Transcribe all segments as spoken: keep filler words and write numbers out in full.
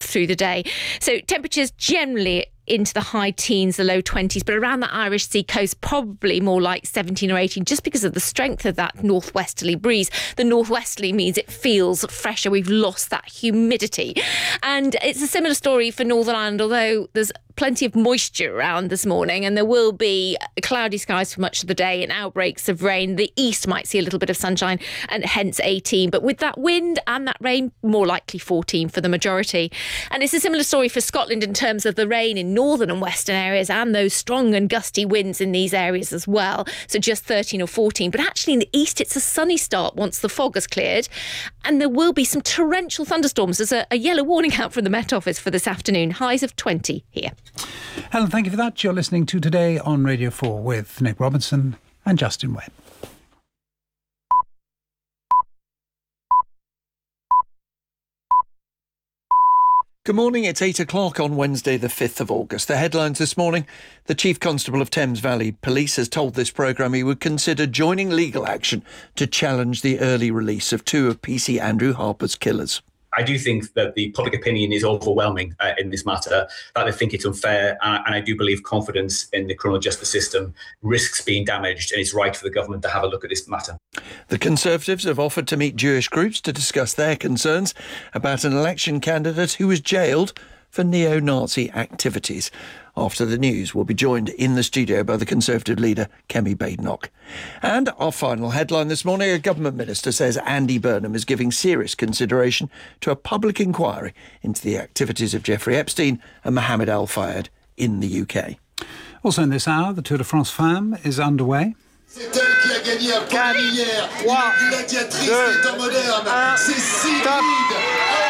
through the day. So temperatures generally into the high teens, the low twenties, but around the Irish Sea coast, probably more like seventeen or eighteen, just because of the strength of that northwesterly breeze. The northwesterly means it feels fresher. We've lost that humidity. And it's a similar story for Northern Ireland, although there's plenty of moisture around this morning, and there will be cloudy skies for much of the day and outbreaks of rain. The east might see a little bit of sunshine, and hence eighteen. But with that wind and that rain, more likely fourteen for the majority. And it's a similar story for Scotland in terms of the rain in northern and western areas and those strong and gusty winds in these areas as well. So just thirteen or fourteen. But actually in the east, it's a sunny start once the fog has cleared. And there will be some torrential thunderstorms. There's a, a yellow warning out from the Met Office for this afternoon. Highs of twenty here. Helen, thank you for that. You're listening to Today on Radio four with Nick Robinson and Justin Webb. Good morning, it's eight o'clock on Wednesday the fifth of August. The headlines this morning: the Chief Constable of Thames Valley Police has told this programme he would consider joining legal action to challenge the early release of two of P C Andrew Harper's killers. I do think that the public opinion is overwhelming uh, in this matter, that they think it's unfair, uh, and I do believe confidence in the criminal justice system risks being damaged, and it's right for the government to have a look at this matter. The Conservatives have offered to meet Jewish groups to discuss their concerns about an election candidate who was jailed for neo-Nazi activities. After the news, we'll be joined in the studio by the Conservative leader, Kemi Badenoch. And our final headline this morning: a government minister says Andy Burnham is giving serious consideration to a public inquiry into the activities of Jeffrey Epstein and Mohammed Al Fayed in the U K. Also in this hour, the Tour de France Femmes is underway. C'est elle qui a gagné à Paris hier. Une gladiatrice des temps modernes. C'est Cyril.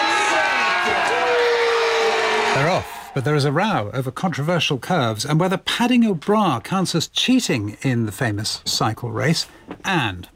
They're off. But there is a row over controversial curves and whether padding your bra counts as cheating in the famous cycle race. And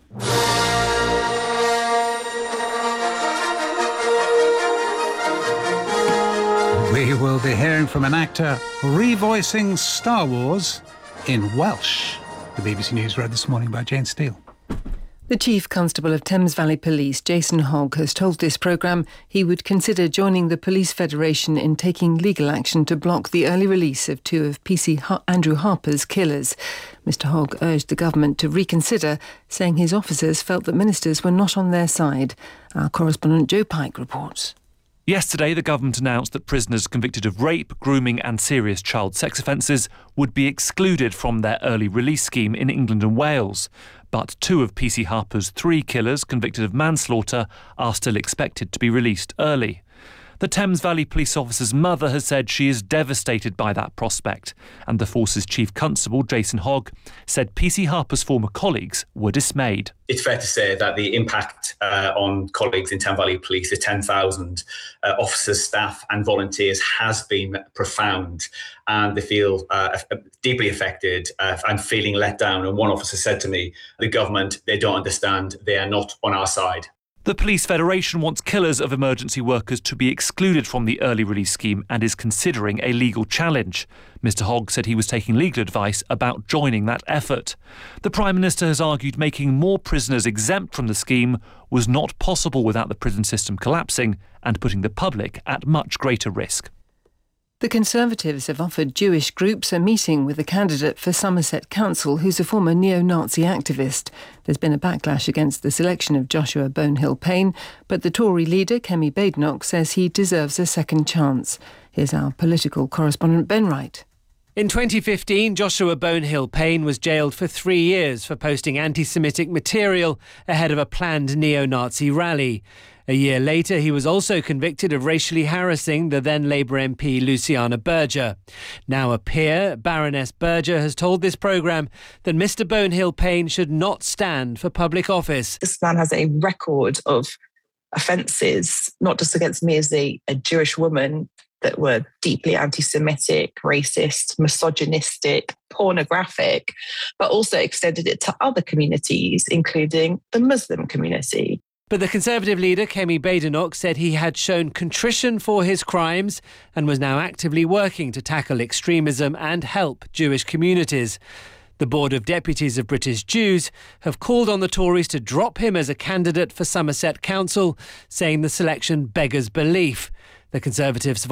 we will be hearing from an actor revoicing Star Wars in Welsh. The B B C News read this morning by Jane Steele. The Chief Constable of Thames Valley Police, Jason Hogg, has told this programme he would consider joining the Police Federation in taking legal action to block the early release of two of P C Har- Andrew Harper's killers. Mister Hogg urged the government to reconsider, saying his officers felt that ministers were not on their side. Our correspondent Joe Pike reports. Yesterday, the government announced that prisoners convicted of rape, grooming and serious child sex offences would be excluded from their early release scheme in England and Wales. But two of P C Harper's three killers convicted of manslaughter are still expected to be released early. The Thames Valley police officer's mother has said she is devastated by that prospect, and the force's chief constable, Jason Hogg, said P C Harper's former colleagues were dismayed. It's fair to say that the impact uh, on colleagues in Thames Valley Police, the ten thousand uh, officers, staff and volunteers, has been profound, and they feel uh, deeply affected uh, and feeling let down. And one officer said to me, the government, they don't understand, they are not on our side. The Police Federation wants killers of emergency workers to be excluded from the early release scheme and is considering a legal challenge. Mister Hogg said he was taking legal advice about joining that effort. The Prime Minister has argued making more prisoners exempt from the scheme was not possible without the prison system collapsing and putting the public at much greater risk. The Conservatives have offered Jewish groups a meeting with the candidate for Somerset Council, who's a former neo-Nazi activist. There's been a backlash against the selection of Joshua Bonehill-Payne, but the Tory leader, Kemi Badenoch, says he deserves a second chance. Here's our political correspondent, Ben Wright. In twenty fifteen, Joshua Bonehill-Payne was jailed for three years for posting anti-Semitic material ahead of a planned neo-Nazi rally. A year later, he was also convicted of racially harassing the then Labour M P Luciana Berger. Now a peer, Baroness Berger, has told this programme that Mr Bonehill-Payne should not stand for public office. This man has a record of offences, not just against me as a, a Jewish woman, that were deeply anti-Semitic, racist, misogynistic, pornographic, but also extended it to other communities, including the Muslim community. But the Conservative leader, Kemi Badenoch, said he had shown contrition for his crimes and was now actively working to tackle extremism and help Jewish communities. The Board of Deputies of British Jews have called on the Tories to drop him as a candidate for Somerset Council, saying the selection beggars belief. The Conservatives have